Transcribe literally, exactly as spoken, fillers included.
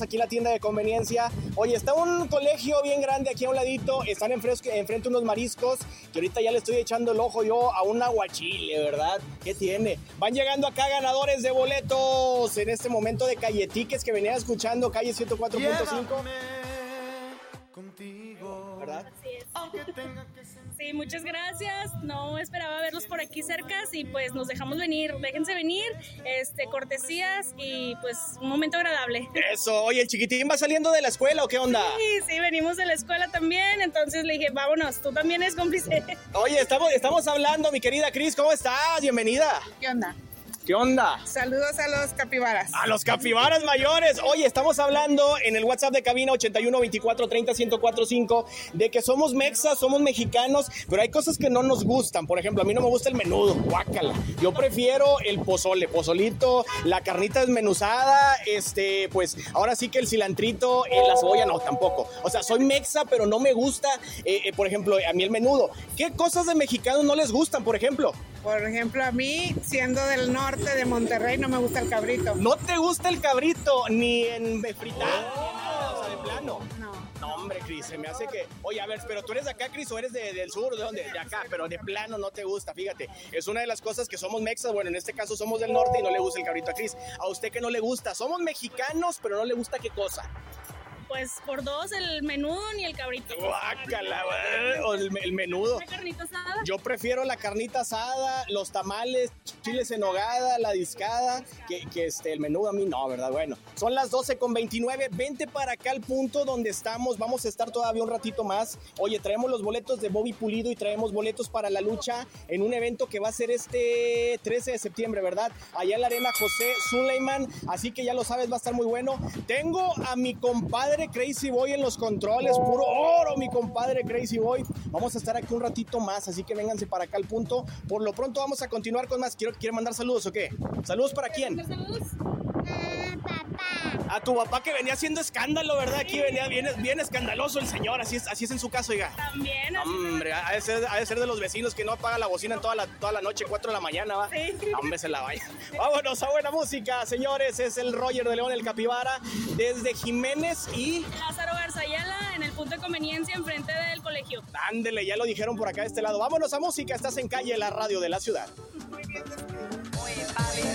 aquí en la tienda de conveniencia. Oye, está un colegio bien grande aquí a un ladito, están enfresque, enfrente unos mariscos, que ahorita ya le estoy echando el ojo yo a un aguachile, ¿verdad? ¿Qué tiene? Van llegando acá ganadores de boletos en este momento de Calle Tickets que venía escuchando, Calle ciento cuatro punto cinco. Contigo, ¿verdad? Así es. Sí, muchas gracias. No esperaba verlos por aquí cerca y pues nos dejamos venir. Déjense venir, este, cortesías y pues un momento agradable. Eso, oye, ¿el chiquitín va saliendo de la escuela o qué onda? Sí, sí, venimos de la escuela también, entonces le dije, vámonos, tú también eres cómplice. Oye, estamos, estamos hablando, mi querida Cris, ¿cómo estás? Bienvenida. ¿Qué onda? ¿Qué onda? Saludos a los capibaras. A los capibaras mayores. Oye, estamos hablando en el WhatsApp de cabina ochenta y uno, veinticuatro, treinta, ciento cuatro cinco de que somos mexas, somos mexicanos, pero hay cosas que no nos gustan. Por ejemplo, a mí no me gusta el menudo, guácala. Yo prefiero el pozole, pozolito, la carnita desmenuzada, este, pues ahora sí que el cilantrito, eh, la cebolla no, tampoco. O sea, soy mexa, pero no me gusta, eh, eh, por ejemplo, a mí el menudo. ¿Qué cosas de mexicanos no les gustan, por ejemplo? Por ejemplo, a mí, siendo del norte de Monterrey, no me gusta el cabrito. ¿No te gusta el cabrito ni en fritado? Oh. O sea, de plano. No. No, hombre, Cris, se me hace que... Oye, a ver, pero tú eres de acá, Cris, o eres de, del sur, ¿de dónde? De acá, pero de plano no te gusta, fíjate. Es una de las cosas que somos mexas, bueno, en este caso somos del norte y no le gusta el cabrito a Cris. ¿A usted qué no le gusta? Somos mexicanos, pero no le gusta ¿qué cosa? Pues por dos, el menudo ni el cabrito. Guácala, o el, el menudo. ¿La carnita asada? Yo prefiero la carnita asada, los tamales, chiles en nogada, la discada, que, que este, el menudo a mí no, ¿verdad? Bueno, son las doce con veintinueve, vente para acá al punto donde estamos, vamos a estar todavía un ratito más. Oye, traemos los boletos de Bobby Pulido y traemos boletos para la lucha en un evento que va a ser este trece de septiembre, ¿verdad? Allá en la arena José Suleiman, así que ya lo sabes, va a estar muy bueno. Tengo a mi compadre Crazy Boy en los controles, puro oro, mi compadre Crazy Boy. Vamos a estar aquí un ratito más, así que vénganse para acá al punto. Por lo pronto vamos a continuar con más. ¿Quiero, ¿quiere mandar saludos o qué? ¿Saludos para quién? ¿Saludos? Ah, papá. A tu papá que venía haciendo escándalo, ¿verdad? Aquí venía bien, bien escandaloso el señor, así es, así es en su caso, oiga. También. Así Hombre, ha de, ser, ha de ser de los vecinos que no apaga la bocina en toda la, toda la noche, cuatro de la mañana, ¿va? Sí. Hombre, se la vaya. Vámonos a buena música, señores. Es el Roger de León, el Capibara, desde Jiménez y... Lázaro Garzayala en el punto de conveniencia enfrente del colegio. Ándele, ya lo dijeron por acá de este lado. Vámonos a música, estás en Calle, la radio de la ciudad.